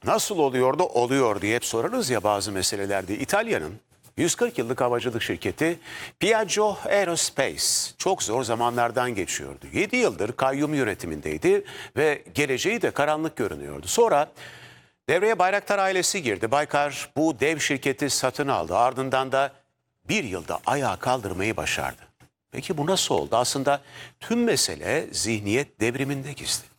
Nasıl oluyor da oluyor diye hep sorarız ya bazı meselelerde. İtalya'nın 140 yıllık havacılık şirketi Piaggio Aerospace çok zor zamanlardan geçiyordu. 7 yıldır kayyum yönetimindeydi ve geleceği de karanlık görünüyordu. Sonra devreye Bayraktar ailesi girdi. Baykar bu dev şirketi satın aldı. Ardından da bir yılda ayağa kaldırmayı başardı. Peki bu nasıl oldu? Aslında tüm mesele zihniyet devriminde gizli.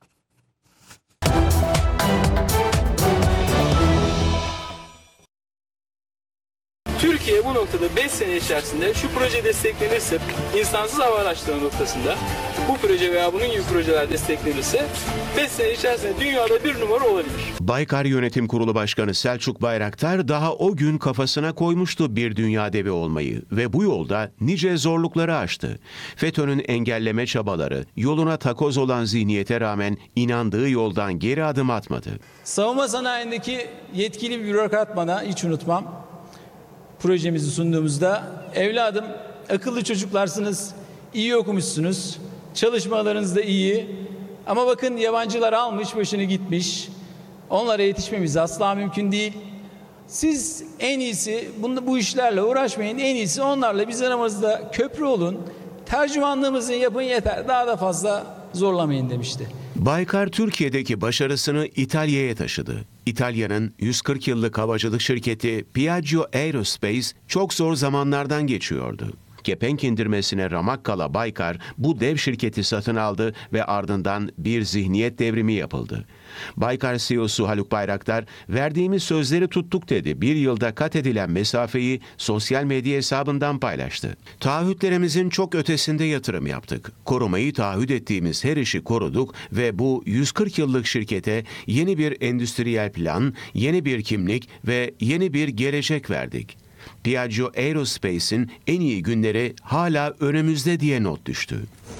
Türkiye bu noktada 5 sene içerisinde şu proje desteklenirse, insansız hava araçları noktasında bu proje veya bunun gibi projeler desteklenirse 5 sene içerisinde dünyada bir numara olabilir. Baykar Yönetim Kurulu Başkanı Selçuk Bayraktar daha o gün kafasına koymuştu bir dünya devi olmayı ve bu yolda nice zorlukları aştı. FETÖ'nün engelleme çabaları, yoluna takoz olan zihniyete rağmen inandığı yoldan geri adım atmadı. Savunma sanayindeki yetkili bir bürokrat bana, hiç unutmam, projemizi sunduğumuzda, evladım akıllı çocuklarsınız, iyi okumuşsunuz, çalışmalarınız da iyi ama bakın yabancılar almış başını gitmiş, onlara yetişmemiz asla mümkün değil. Siz en iyisi bu işlerle uğraşmayın, en iyisi onlarla biz aramızda köprü olun, tercümanlığımızı yapın yeter, daha da fazla zorlamayın demişti. Baykar Türkiye'deki başarısını İtalya'ya taşıdı. İtalya'nın 140 yıllık havacılık şirketi Piaggio Aerospace çok zor zamanlardan geçiyordu. Kepenk indirmesine ramak kala Baykar bu dev şirketi satın aldı ve ardından bir zihniyet devrimi yapıldı. Baykar CEO'su Haluk Bayraktar, verdiğimiz sözleri tuttuk dedi. Bir yılda kat edilen mesafeyi sosyal medya hesabından paylaştı. Taahhütlerimizin çok ötesinde yatırım yaptık. Korumayı taahhüt ettiğimiz her işi koruduk ve bu 140 yıllık şirkete yeni bir endüstriyel plan, yeni bir kimlik ve yeni bir gelecek verdik. Piaggio Aerospace'in en iyi günleri hala önümüzde diye not düştü.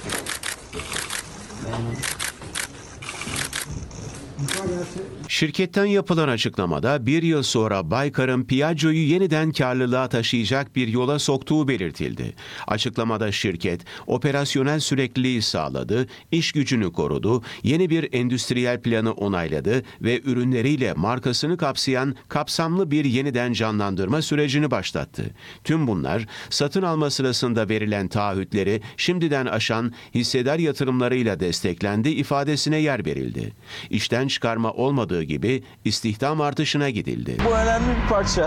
Şirketten yapılan açıklamada bir yıl sonra Baykar'ın Piaggio'yu yeniden karlılığa taşıyacak bir yola soktuğu belirtildi. Açıklamada şirket operasyonel sürekliliği sağladı, iş gücünü korudu, yeni bir endüstriyel planı onayladı ve ürünleriyle markasını kapsayan kapsamlı bir yeniden canlandırma sürecini başlattı. Tüm bunlar satın alma sırasında verilen taahhütleri şimdiden aşan hissedar yatırımlarıyla desteklendi ifadesine yer verildi. İşten çıkarma olmadığı gibi istihdam artışına gidildi. Bu önemli bir parça.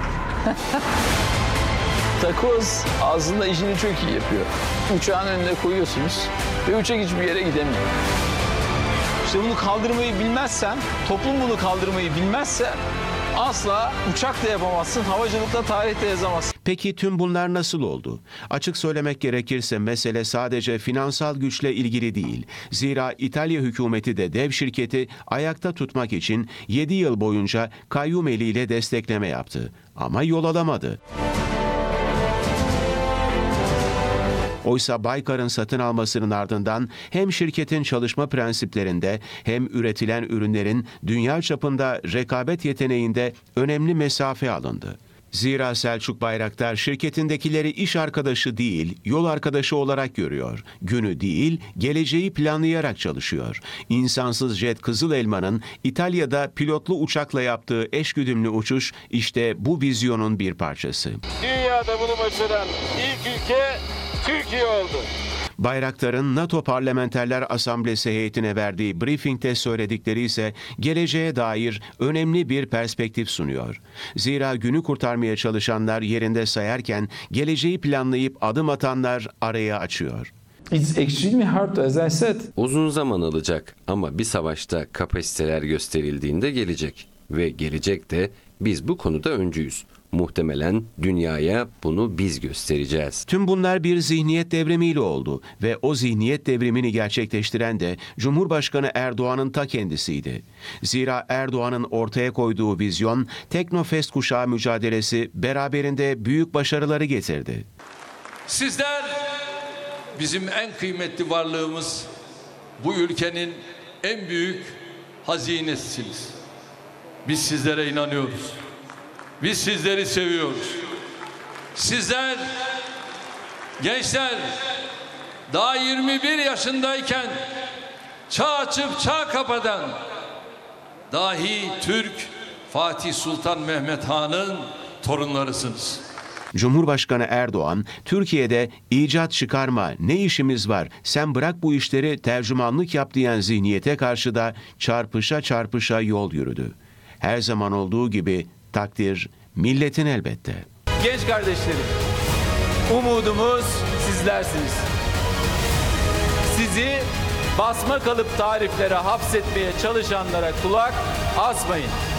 Takoz aslında işini çok iyi yapıyor. Uçağın önüne koyuyorsunuz ve uçak hiçbir yere gidemiyor. İşte bunu kaldırmayı bilmezsen, toplum bunu kaldırmayı bilmezse asla uçak da yapamazsın, havacılıkta tarih de yazamazsın. Peki tüm bunlar nasıl oldu? Açık söylemek gerekirse mesele sadece finansal güçle ilgili değil. Zira İtalya hükümeti de dev şirketi ayakta tutmak için 7 yıl boyunca kayyum eliyle destekleme yaptı. Ama yol alamadı. Oysa Baykar'ın satın almasının ardından hem şirketin çalışma prensiplerinde hem üretilen ürünlerin dünya çapında rekabet yeteneğinde önemli mesafe alındı. Zira Selçuk Bayraktar şirketindekileri iş arkadaşı değil, yol arkadaşı olarak görüyor. Günü değil, geleceği planlayarak çalışıyor. İnsansız jet Kızıl Elma'nın İtalya'da pilotlu uçakla yaptığı eşgüdümlü uçuş işte bu vizyonun bir parçası. Dünyada bunu başaran ilk ülke Türkiye oldu. Bayraktar'ın NATO Parlamenterler Asamblesi heyetine verdiği briefingte söyledikleri ise geleceğe dair önemli bir perspektif sunuyor. Zira günü kurtarmaya çalışanlar yerinde sayarken geleceği planlayıp adım atanlar araya açıyor. It's extremely hard, as I said. Uzun zaman alacak ama bir savaşta kapasiteler gösterildiğinde gelecek. Ve gelecek de biz bu konuda öncüyüz. Muhtemelen dünyaya bunu biz göstereceğiz. Tüm bunlar bir zihniyet devrimiyle oldu ve o zihniyet devrimini gerçekleştiren de Cumhurbaşkanı Erdoğan'ın ta kendisiydi. Zira Erdoğan'ın ortaya koyduğu vizyon, Teknofest kuşağı mücadelesi beraberinde büyük başarıları getirdi. Sizler bizim en kıymetli varlığımız, bu ülkenin en büyük hazinesisiniz. Biz sizlere inanıyoruz. Biz sizleri seviyoruz. Sizler, gençler, daha 21 yaşındayken çağ açıp çağ kapatan, dahi Türk Fatih Sultan Mehmet Han'ın torunlarısınız. Cumhurbaşkanı Erdoğan, Türkiye'de icat çıkarma, ne işimiz var, sen bırak bu işleri tercümanlık yap diyen zihniyete karşı da çarpışa çarpışa yol yürüdü. Her zaman olduğu gibi takdir milletin elbette. Genç kardeşlerim, umudumuz sizlersiniz. Sizi basma kalıp tariflere hapsetmeye çalışanlara kulak asmayın.